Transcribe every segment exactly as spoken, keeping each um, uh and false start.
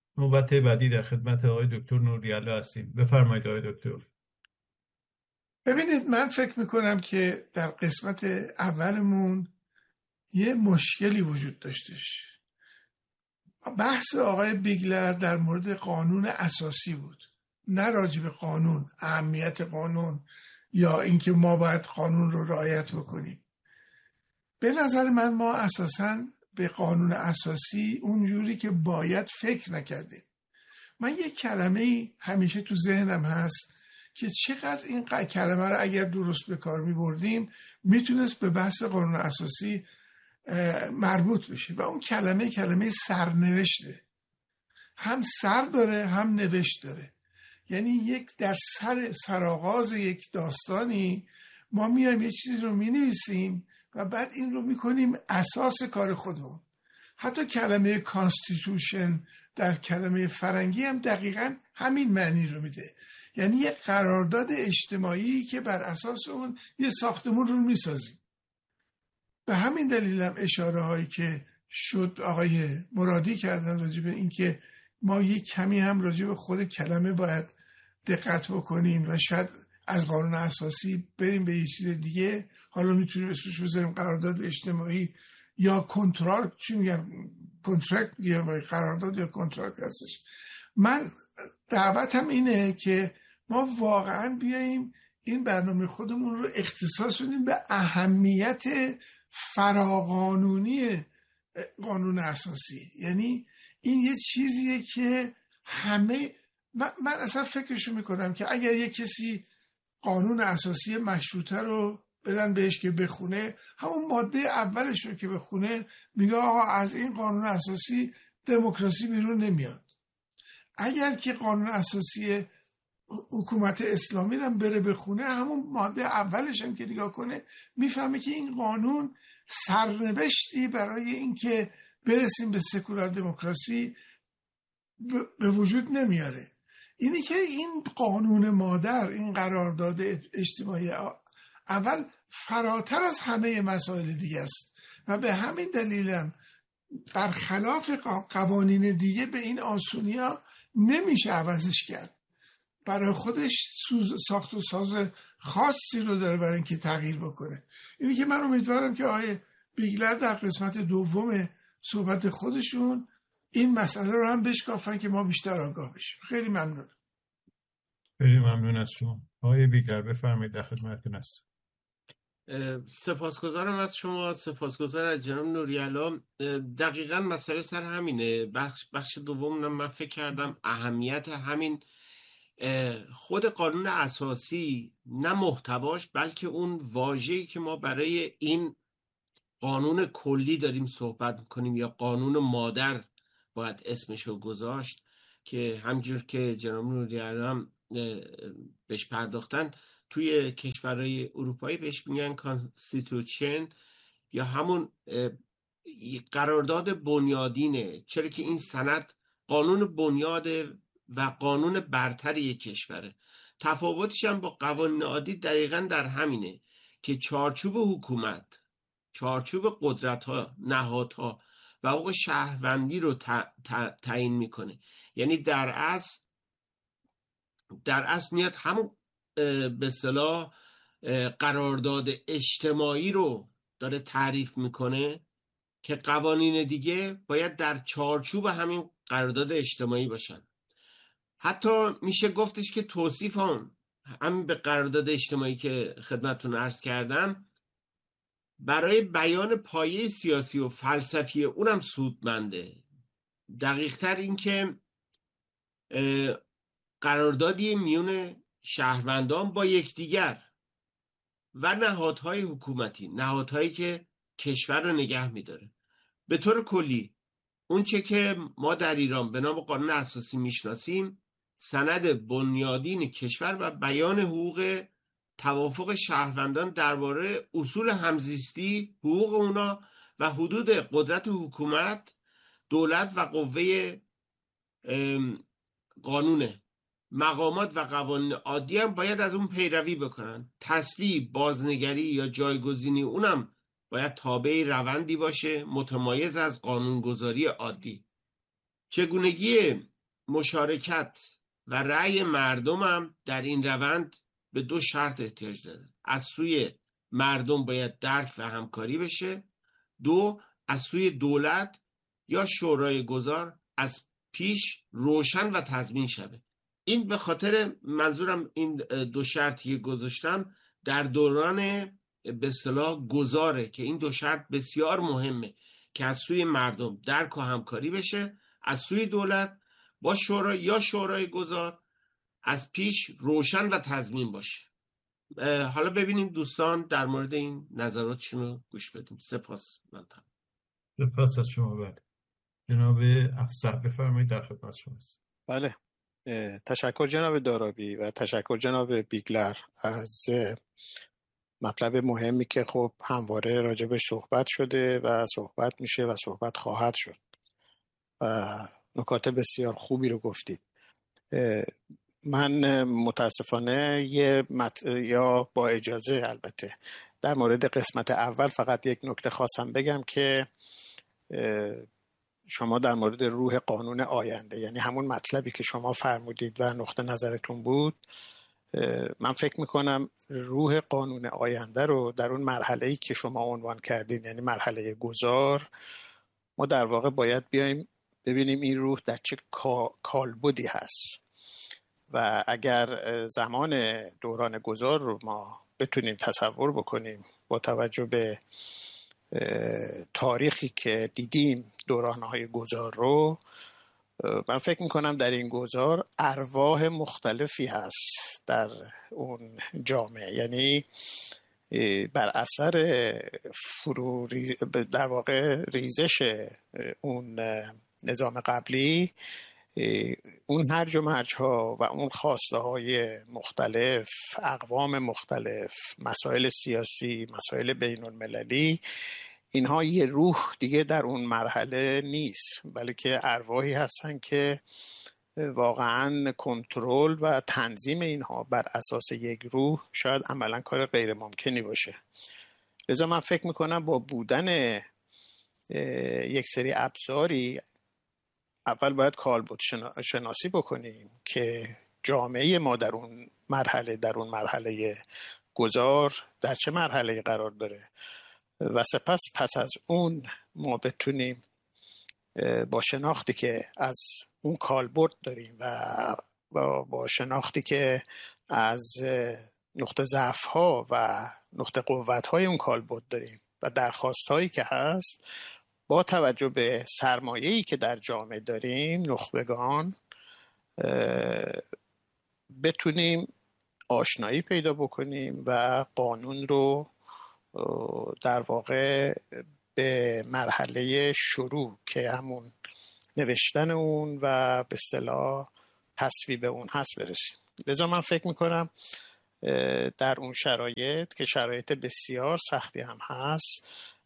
نوبت بعدی در خدمت آقای دکتر نوری‌الله هستیم. بفرمایید آقای دکتر. ببینید، من فکر میکنم که در قسمت اولمون یه مشکلی وجود داشتش. بحث آقای بیگلر در مورد قانون اساسی بود، نه راجع به قانون، اهمیت قانون یا اینکه ما باید قانون رو رعایت بکنیم. به نظر من ما اساساً به قانون اساسی اونجوری که باید فکر نکردیم. من یک کلمه همیشه تو ذهنم هست که چقدر این کلمه رو اگر درست به کار می بردیم میتونست به بحث قانون اساسی مربوط بشه، و اون کلمه کلمه سرنوشته. هم سر داره هم نوشت داره. یعنی یک در سر سرآغاز یک داستانی ما میایم یه چیزی رو مینویسیم و بعد این رو میکنیم اساس کار خودمون. حتی کلمه کانستیتوشن در کلمه فرنگی هم دقیقاً همین معنی رو میده، یعنی یک قرارداد اجتماعی که بر اساس اون یه ساختمون رو میسازیم. به همین دلیل هم اشاره هایی که شد آقای مرادی کردن راجع به این که ما یک کمی هم راجع به خود کلمه باید دقت بکنیم و شاید از قانون اساسی بریم به یه چیز دیگه. حالا میتونیم اسمش بذاریم قرارداد اجتماعی یا کنترکت، چی میگن، کنترکت یا قرارداد یا کنترکت هستش. من دعوتم اینه که ما واقعا بیاییم این برنامه خودمون رو اختصاص بدیم به اهمیت فراقانونی قانون اساسی. یعنی این یه چیزیه که همه من, من اصلا فکرشو میکنم که اگر یه کسی قانون اساسی مشروطه رو بدن بهش که بخونه، همون ماده اولش رو که بخونه میگه آقا از این قانون اساسی دموکراسی بیرون نمیاد. اگر که قانون اساسی حکومت اسلامی رو بره بخونه، همون ماده اولش هم که نگاه کنه میفهمه که این قانون سرنوشتی برای اینکه برسیم به سکولار دموکراسی به وجود نمیاره. اینی که این قانون مادر، این قرارداد اجتماعی اول فراتر از همه مسائل دیگه است و به همین دلیلم برخلاف قوانین دیگه به این آسونیا نمیشه عوضش کرد. برای خودش ساخت و ساز خاصی رو داره برای اینکه تغییر بکنه. اینی که من امیدوارم که آقای بیگلر در قسمت دوم صحبت خودشون این مسئله رو هم بشکافن که ما بیشتر آگاه بشیم. خیلی ممنون. خیلی ممنون از شما. آقای بیگلر بفرمایید، در خدمتتون هستم. سپاسگزارم از شما، سپاسگزار از جناب نوری‌الله. دقیقاً مسئله سر همینه. بخش بخش دوم من فکر کردم اهمیت همین خود قانون اساسی، نه محتواش بلکه اون واژه‌ای که ما برای این قانون کلی داریم صحبت میکنیم یا قانون مادر باید اسمشو گذاشت، که همجور که جناب نوری‌الله هم بهش پرداختن توی کشورهای اروپایی بهش میگن کانستیتوشن یا همون قرارداد بنیادینه. چرا که این سند قانون بنیاد و قانون برتری یک کشوره. تفاوتش هم با قوانین عادی دقیقاً در همینه که چارچوب حکومت، چارچوب قدرت‌ها، نهادها و حقوق شهروندی رو تعیین میکنه. یعنی در اصل در اصل میاد همون به اصطلاح قرارداد اجتماعی رو داره تعریف میکنه که قوانین دیگه باید در چارچوب همین قرارداد اجتماعی باشن. حتی میشه گفتش که توصیف هم همین به قرارداد اجتماعی که خدمتتون عرض کردم برای بیان پایه سیاسی و فلسفی اونم سودمنده. دقیق تر این که قراردادی میون شهروندان با یکدیگر و نهادهای حکومتی، نهادهایی که کشور رو نگه میداره. به طور کلی اون چه که ما در ایران به نام قانون اساسی میشناسیم سند بنیادین کشور و بیان حقوق توافق شهروندان درباره اصول همزیستی، حقوق اونا و حدود قدرت حکومت، دولت و قوه قانونه. مقامات و قوانین عادی هم باید از اون پیروی بکنن. تصویب، بازنگری یا جایگزینی اونم باید تابع روندی باشه متمایز از قانونگذاری عادی. چگونگی مشارکت و رأی مردم هم در این روند به دو شرط احتیاج داره. از سوی مردم باید درک و همکاری بشه. دو، از سوی دولت یا شورای گذار از پیش روشن و تضمین شده. این به خاطر منظورم این دو شرطی گذاشتم در دوران به اصطلاح گذاره که این دو شرط بسیار مهمه که از سوی مردم درک و همکاری بشه، از سوی دولت با شورای یا شورای گذار از پیش روشن و تضمین باشه. حالا ببینیم دوستان در مورد این نظراتشون رو گوش بدیم. سپاس. من سپاس از شما. بعد جناب افسر بفرمایید، در خدمت شماست. بله، تشکر جناب دارابی و تشکر جناب بیگلر از مطلب مهمی که خب همواره راجبش صحبت شده و صحبت میشه و صحبت خواهد شد و نکات بسیار خوبی رو گفتید. من متاسفانه یه مت... یا با اجازه البته در مورد قسمت اول فقط یک نکته خواستم بگم که شما در مورد روح قانون آینده، یعنی همون مطلبی که شما فرمودید و نقطه نظرتون بود، من فکر میکنم روح قانون آینده رو در اون مرحله‌ای که شما عنوان کردین، یعنی مرحله گذار، ما در واقع باید بیایم ببینیم این روح در چه کالبدی هست و اگر زمان دوران گذار رو ما بتونیم تصور بکنیم با توجه به تاریخی که دیدیم دورانهای گذار رو، من فکر میکنم در این گذار ارواح مختلفی هست در اون جامعه، یعنی بر اثر فرو در واقع ریزش اون نظام قبلی، اون هرج و مرج ها و اون خواسته های مختلف، اقوام مختلف، مسائل سیاسی، مسائل بین المللی، اینها یه روح دیگه در اون مرحله نیست، بلکه ارواحی هستن که واقعا کنترل و تنظیم اینها بر اساس یک روح شاید عملا کار غیر ممکنی باشه. لذا من فکر میکنم با بودن یک سری ابزاری، اول باید کالبد شناسی بکنیم که جامعه ما در اون مرحله در اون مرحله گذار در چه مرحله قرار داره و سپس پس از اون ما بتونیم با شناختی که از اون کالبد داریم و با شناختی که از نقطه ضعف ها و نقطه قوت های اون کالبد داریم و درخواست هایی که هست، با توجه به سرمایه‌ای که در جامعه داریم، نخبگان، بتونیم آشنایی پیدا بکنیم و قانون رو در واقع به مرحله شروع که همون نوشتن اون و به اصطلاح تصویب اون هست برسیم. لذا من فکر میکنم در اون شرایط که شرایط بسیار سختی هم هست،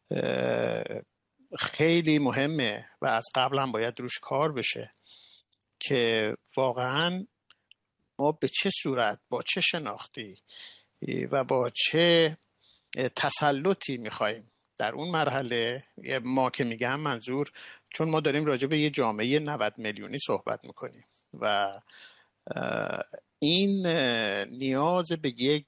خیلی مهمه و از قبل هم باید روش کار بشه که واقعا ما به چه صورت، با چه شناختی و با چه تسلطی میخواییم در اون مرحله، ما که میگم منظور، چون ما داریم راجع به یه جامعه نود میلیونی صحبت میکنیم و این نیاز به یک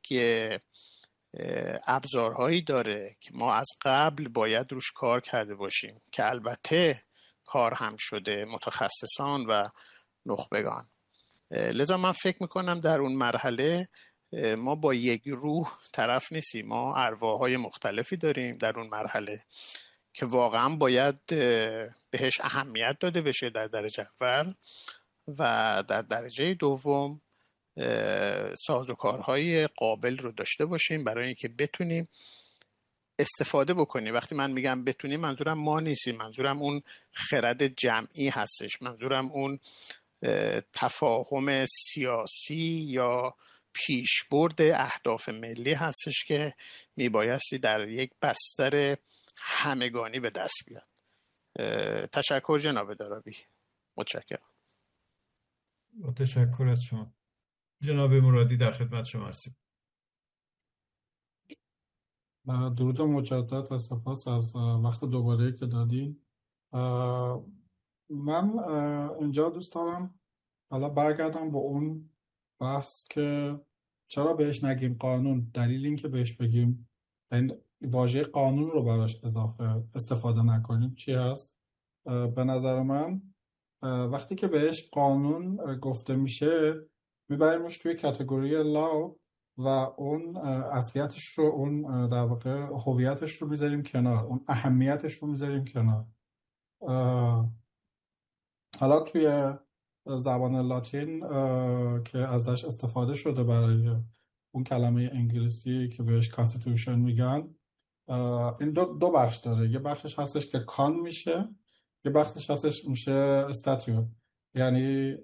ابزارهایی داره که ما از قبل باید روش کار کرده باشیم که البته کار هم شده، متخصصان و نخبگان. لذا من فکر میکنم در اون مرحله ما با یک روح طرف نیستیم، ما ارواح‌های مختلفی داریم در اون مرحله که واقعا باید بهش اهمیت داده بشه در درجه اول و در درجه دوم سازوکارهای قابل رو داشته باشیم برای اینکه بتونیم استفاده بکنیم. وقتی من میگم بتونیم، منظورم ما نیستیم، منظورم اون خرد جمعی هستش، منظورم اون تفاهم سیاسی یا پیشبرد اهداف ملی هستش که میبایستی در یک بستر همگانی به دست بیاد. تشکر جناب دارابی. متشکرم. با تشکر از شما. جناب مرادی در خدمت شما هستیم. درود مجدد و سپاس از وقت دوباره که دادی. من اینجا دوست دارم حالا برگردم به اون بحث که چرا بهش نگیم قانون. دلیل این که بهش بگیم این واژه قانون رو براش اضافه استفاده نکنیم چی هست؟ به نظر من وقتی که بهش قانون گفته میشه میبریمش توی کاتگوری لاو و اون اصلیتش رو، اون در واقع هویتش رو میذاریم کنار، اون اهمیتش رو میذاریم کنار. حالا توی زبان لاتین که ازش استفاده شده برای اون کلمه انگلیسی که بهش کانستیتوشن میگن، این دو, دو بخش داره. یه بخشش هستش که کان میشه، یه بخشش هستش میشه استاتیو. یعنی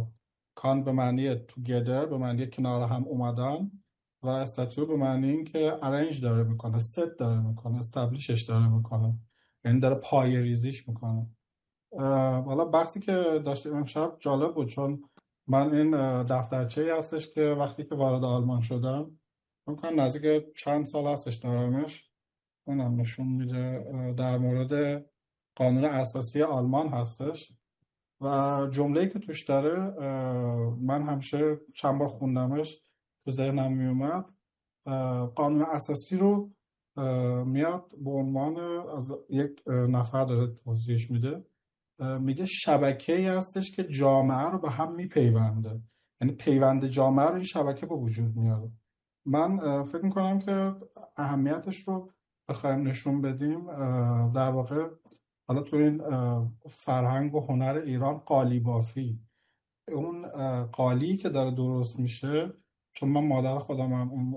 کان به معنی together، به معنی کنار هم اومدن، و استاتیو به معنی این که ارنج داره میکنه، ست داره میکنه، استبلیشش داره میکنه، یعنی داره پای ریزیش میکنه. حالا بحثی که داشتیم امشب جالب بود، چون من این دفترچه‌ای هستش که وقتی که وارد آلمان شدم، ممکن نزدیک چند سال هستش دارمش، اونم نشون میده در مورد قانون اساسی آلمان هستش و جمله‌ای که توش داره من همیشه چند بار خوندمش تو ذهنم میومد. قانون اساسی رو میاد به عنوان از یک نفر داره توضیحش میده، میگه شبکه‌ای هستش که جامعه رو به هم میپیونده، یعنی پیوند جامعه رو این شبکه به وجود میاره. من فکر میکنم که اهمیتش رو بخوایم نشون بدیم، در واقع حالا تو این فرهنگ و هنر ایران قالی بافی، اون قالی که داره درست میشه، چون من مادر خودم هم اون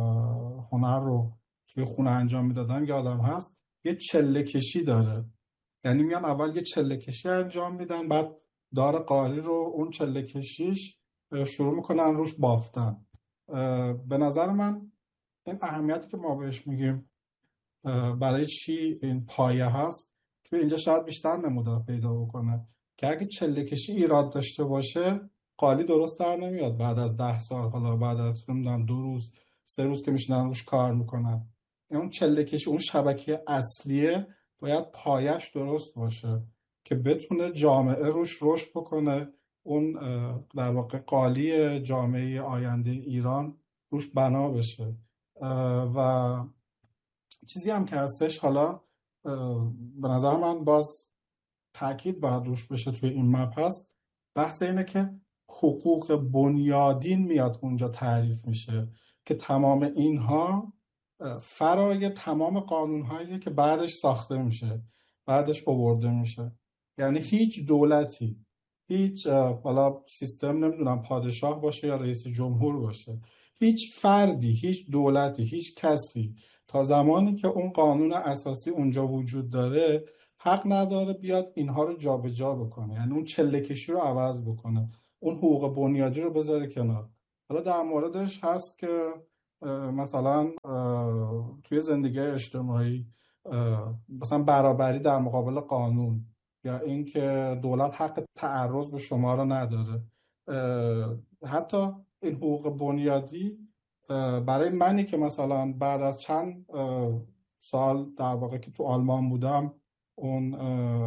هنر رو توی خونه انجام میدادن یادم هست، یه چله کشی داره. یعنی میان اول یه چله کشی انجام میدن، بعد دار قالی رو اون چله کشیش شروع میکنن روش بافتن. به نظر من این اهمیتی که ما بهش میگیم برای چی این پایه هست توی اینجا شاید بیشتر نمودار پیدا بکنه که اگه چله کشی ایراد داشته باشه قالی درست در نمیاد بعد از ده سال، حالا بعد از نمیدونم دو روز سه روز که میشنن روش کار میکنن. اون چله کشی، اون شبکه اصلیه باید پایش درست باشه که بتونه جامعه روش رشد بکنه، اون در واقع قالی جامعه آینده ایران روش بنا بشه. و چیزی هم که هستش، حالا به نظر من باز تاکید باید روش بشه توی این مبحث، بحث اینه که حقوق بنیادین میاد اونجا تعریف میشه که تمام اینها فرای تمام قانونهایی که بعدش ساخته میشه، بعدش آورده میشه. یعنی هیچ دولتی، هیچ حالا سیستم نمیدونم پادشاه باشه یا رئیس جمهور باشه، هیچ فردی، هیچ دولتی، هیچ کسی تا زمانی که اون قانون اساسی اونجا وجود داره حق نداره بیاد اینها رو جابجا بکنه، یعنی اون چله کشی رو عوض بکنه، اون حقوق بنیادی رو بذاره کنار. حالا در موردش هست که مثلا توی زندگی اجتماعی مثلا برابری در مقابل قانون، یا اینکه دولت حق تعرض به شما رو نداره. حتی این حقوق بنیادی برای منی که مثلا بعد از چند سال در واقع که تو آلمان بودم اون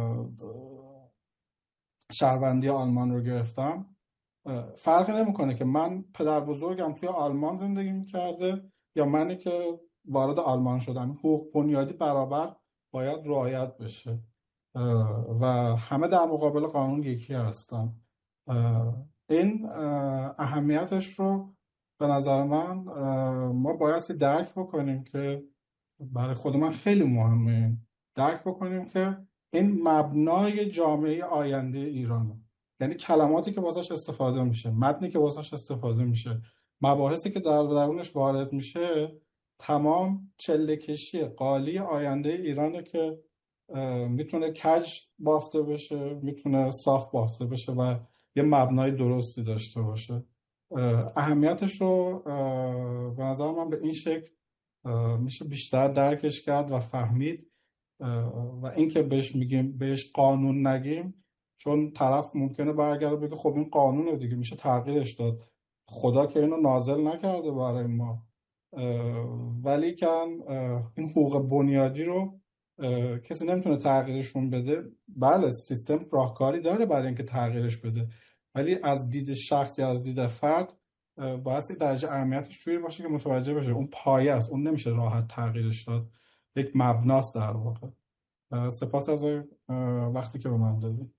شهروندی آلمان رو گرفتم، فرقی نمیکنه که من پدر بزرگم توی آلمان زندگی میکرده یا منی که وارد آلمان شدم. حقوق بنیادی برابر باید رعایت بشه و همه در مقابل قانون یکی هستن. این اهمیتش رو به نظر من ما باید درک بکنیم که برای خود من خیلی مهمه، درک بکنیم که این مبنای جامعه آینده ایرانه. یعنی کلماتی که واسش استفاده میشه، متنی که واسش استفاده میشه، مباحثی که در درونش وارد میشه، تمام چله کشی قالی آینده ایرانه که میتونه کج بافته بشه، میتونه صاف بافته بشه و یه مبنای درستی داشته باشه. اهمیتش رو به نظر من به این شکل میشه بیشتر درکش کرد و فهمید. و اینکه بهش میگیم بهش قانون نگیم، چون طرف ممکنه برگرده بگه خب این قانونه دیگه، میشه تغییرش داد، خدا که اینو نازل نکرده برای ما. ولی که این حقوق بنیادی رو کسی نمیتونه تغییرشون بده. بله سیستم راهکاری داره برای اینکه تغییرش بده، ولی از دید شخص یا از دید فرد باید یه درجه اهمیتش جوری باشه که متوجه بشه اون پایه است، اون نمیشه راحت تغییرش داد، یک مبناست در واقع. سپاس از وقتی که به من دادی.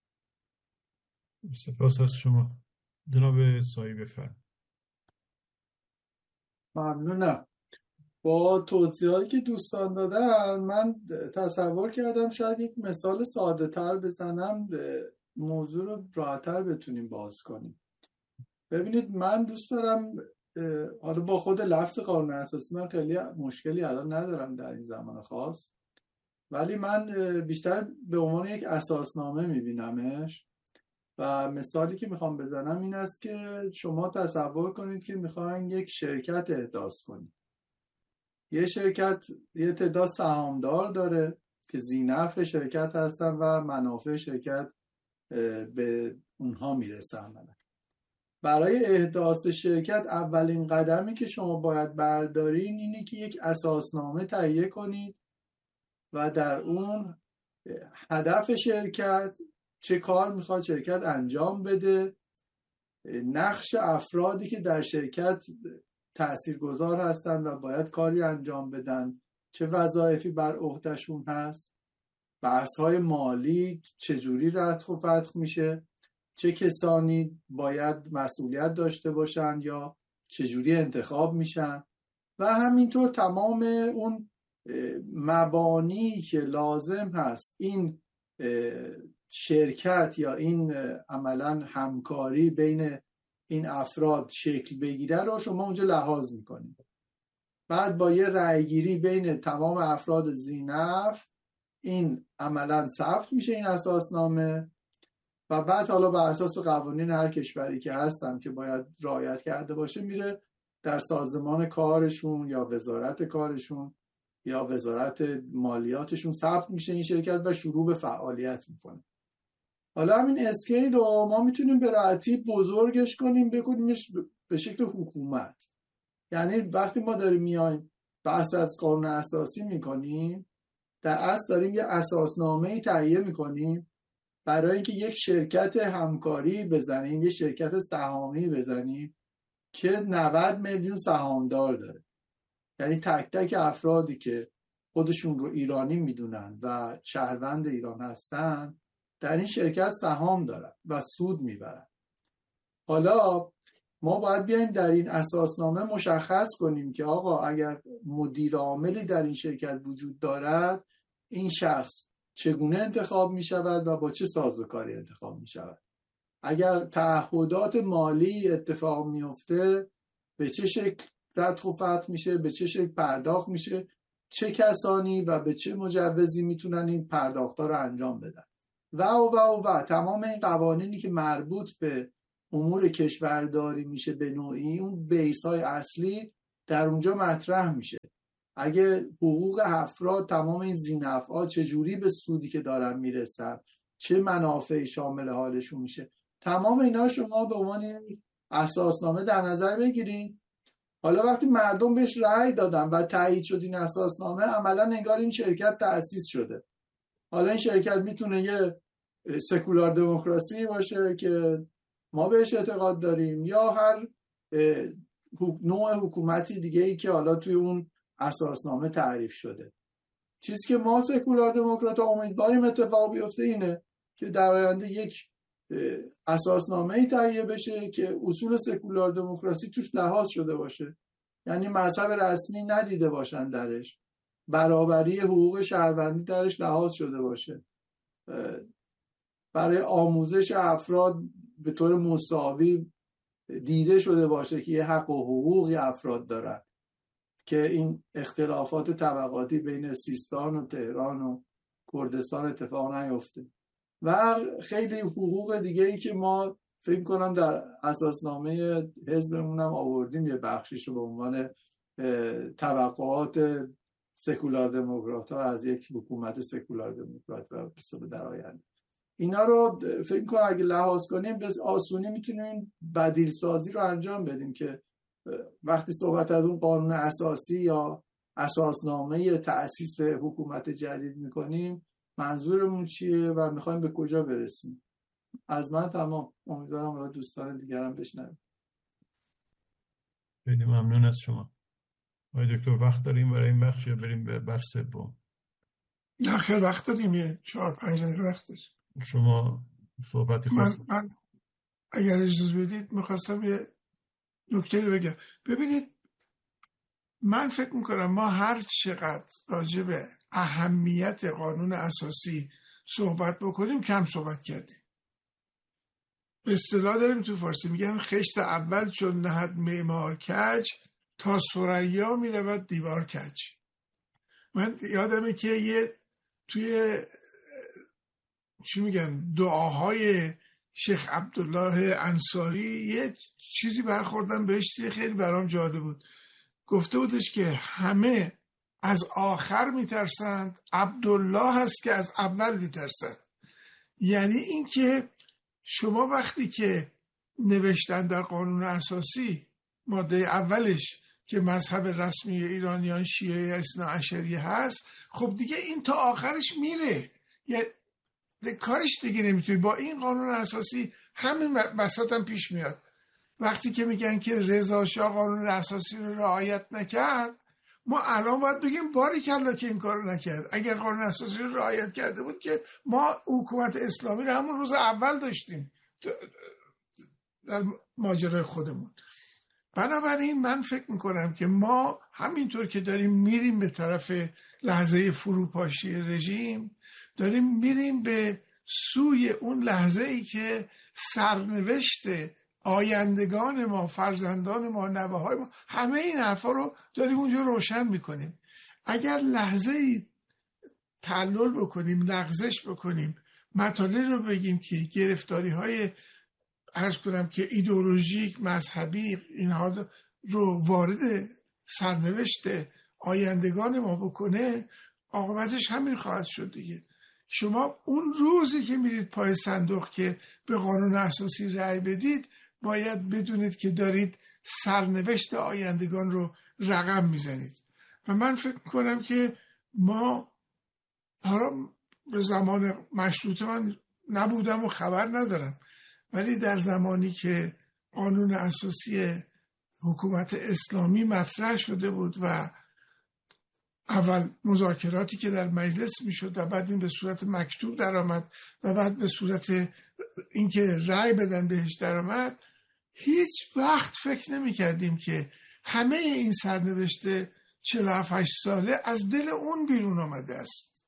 سپاس از شما. جناب سایی بفرمایید. ممنونم. با توضیحاتی که دوستان دادن من تصور کردم شاید یک مثال ساده تر بزنم موضوع رو راحت‌تر بتونیم باز کنیم. ببینید من دوست دارم، حالا با خود لفظ قانون اساسی من خیلی مشکلی الان ندارم در این زمان خاص، ولی من بیشتر به عنوان یک اساسنامه میبینمش و مثالی که میخوام بزنم این است که شما تصور کنید که میخواین یک شرکت احداث کنید. یه شرکت یه تعداد سهامدار داره که ذی‌نفع شرکت هستن و منافع شرکت به اونها میرسن. برای احداث شرکت اولین قدمی که شما باید بردارین اینه که یک اساسنامه تهیه کنید و در اون هدف شرکت، چه کار میخواد شرکت انجام بده، نقش افرادی که در شرکت تاثیرگذار هستن و باید کاری انجام بدن، چه وظایفی بر عهدهشون هست، بحث‌های مالی چجوری رتق و فتق میشه، چه کسانی باید مسئولیت داشته باشن یا چجوری انتخاب میشن و همینطور تمام اون مبانی که لازم هست این شرکت یا این عملاً همکاری بین این افراد شکل بگیره رو شما اونجا لحاظ میکنید. بعد با یه رأیگیری بین تمام افراد ذی‌نفع این عملاً ثبت میشه این اساسنامه و بعد حالا بر اساس قوانین هر کشوری که هستن که باید رعایت کرده باشه میره در سازمان کارشون یا وزارت کارشون یا وزارت مالیاتشون ثبت میشه این شرکت و شروع به فعالیت میکنه. حالا همین اسکیل رو ما میتونیم به راحتی بزرگش کنیم، بکنیمش به شکل حکومت. یعنی وقتی ما داریم میایم بحث از قانون اساسی میکنیم در اصل داریم یه اساسنامه‌ای تهیه میکنیم برای اینکه یک شرکت همکاری بزنیم، یه شرکت سهامی بزنیم که نود میلیون سهامدار داره. یعنی تک تک افرادی که خودشون رو ایرانی میدونن و شهروند ایران هستن در این شرکت سهام دارن و سود میبرن. حالا ما باید بیایم در این اساسنامه مشخص کنیم که آقا اگر مدیر عاملی در این شرکت وجود دارد این شخص چگونه انتخاب می شود و با چه سازوکاری انتخاب می شود. اگر تعهدات مالی اتفاق می افته به چه شکل رتق و فتق میشه، به چه شکل پرداخت میشه، چه کسانی و به چه مجوزی میتونن این پرداخت‌ها رو انجام بدن و و و و تمام این قوانینی که مربوط به امور کشورداری میشه به نوعی اون بیس های اصلی در اونجا مطرح میشه. اگه حقوق افراد تمام این ذی‌نفع‌ها چجوری به سودی که دارن میرسن، چه منافعی شامل حالشون میشه، تمام اینا شما به عنوان اساسنامه در نظر بگیرین. حالا وقتی مردم بهش رأی دادن و تایید شد این اساسنامه عملا انگار این شرکت تأسیس شده. حالا این شرکت میتونه یه سکولار دموکراسی باشه که ما بهش اعتقاد داریم یا هر نوع حکومتی دیگه ای که حالا توی اون اساسنامه تعریف شده. چیزی که ما سکولار دموکرات امیدواریم اتفاق بیفته اینه که در آینده یک اساسنامه‌ای تهیه بشه که اصول سکولار دموکراسی توش لحاظ شده باشه. یعنی مذهب رسمی ندیده باشن درش، برابری حقوق شهروندی درش لحاظ شده باشه، برای آموزش افراد به طور مساوی دیده شده باشه که یه حق و حقوقی افراد دارن که این اختلافات طبقاتی بین سیستان و تهران و کردستان اتفاق نیفته و خیلی حقوق دیگه ای که ما فکر کنم در اساسنامه حزبمون هم آوردیم یه بخشیش رو به عنوان توقعات سکولار دموکرات ها از یک حکومت سکولار دموکرات و در آینده. اینا رو فکر کنم اگه لحاظ کنیم به آسونی میتونیم بدیل سازی رو انجام بدیم که وقتی صحبت از اون قانون اساسی یا اساسنامه تأسیس حکومت جدید میکنیم منظورمون چیه و میخوایم به کجا برسیم. از من تمام. امیدوارم را دوستان دیگرم بشنویم. خیلی ممنون از شما. آقای دکتر وقت داریم برای این بخش یا بریم به بخش سوم؟ نه خیلی وقت داریم، یه چهار پنج دقیقه وقت داریم. شما صحبتی من, خواستید؟ من اگر اجازه بدید میخواستم یه نکته رو بگم. ببینید من فکر میکنم ما هر چقدر راجع به اهمیت قانون اساسی صحبت بکنیم کم صحبت کردیم. به اصطلاح داریم تو فارسی میگن خشت اول چون نهد معمار کج، تا ثریا میرود دیوار کج. من یادمه که یه توی چی میگن دعاهای شیخ عبدالله انصاری یه چیزی برخوردم بهش، خیلی برام جالب بود. گفته بودش که همه از آخر میترسند، عبدالله هست که از اول میترسند. یعنی این که شما وقتی که نوشتن در قانون اساسی ماده اولش که مذهب رسمی ایرانیان شیعه اثنا عشری هست، خب دیگه این تا آخرش میره، یعنی کارش دیگه نمیتونی. با این قانون اساسی همین بساط هم پیش میاد. وقتی که میگن که رضا شاه قانون اساسی رو رعایت نکرد، ما الان باید بگیم باریکلا که این کارو نکرد. اگر قانون اساسی رو رعایت کرده بود که ما حکومت اسلامی رو همون روز اول داشتیم در ماجرای خودمون. بنابراین من فکر میکنم که ما همینطور که داریم میریم به طرف لحظه فروپاشی رژیم، داریم میریم به سوی اون لحظه ای که سرنوشت آیندگان ما، فرزندان ما، نوه های ما، همه این حرفا رو داریم اونجا روشن میکنیم. اگر لحظه ای تعلل بکنیم، لغزش بکنیم، مطالب رو بگیم که گرفتاری های عرض کنم که ایدئولوژیک، مذهبی، اینها رو وارد سرنوشت آیندگان ما بکنه، عاقبتش همین خواهد شد دیگه. شما اون روزی که میرید پای صندوق که به قانون اساسی رأی بدید، باید بدونید که دارید سرنوشت آیندگان رو رقم میزنید. و من فکر کنم که ما حالا به زمان مشروطه من نبودم و خبر ندارم، ولی در زمانی که قانون اساسی حکومت اسلامی مطرح شده بود و اول مذاکراتی که در مجلس میشد و بعد این به صورت مکتوب در آمد و بعد به صورت اینکه رأی بدن بهش در آمد، هیچ وقت فکر نمی کردیم که همه این سرنوشت چهل و هفت ساله از دل اون بیرون آمده است.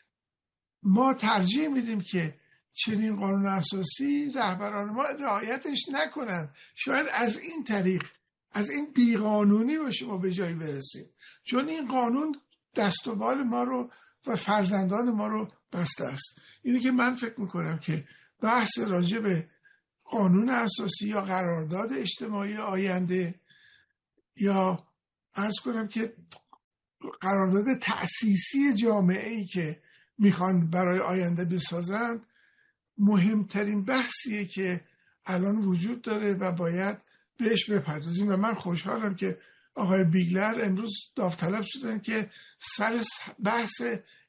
ما ترجیح میدیم که چنین قانون اساسی رهبران ما رعایتش نکنن. شاید از این طریق، از این بیقانونی باشه ما به جایی برسیم، چون این قانون دست و بال ما رو و فرزندان ما رو بسته است. اینه که من فکر میکنم که بحث راجع به قانون اساسی یا قرارداد اجتماعی آینده، یا عرض کنم که قرارداد تأسیسی جامعه‌ای که میخوان برای آینده بسازند، مهمترین بحثیه که الان وجود داره و باید بهش بپردازیم. و من خوشحالم که آقای بیگلر امروز داوطلب شدن که سر بحث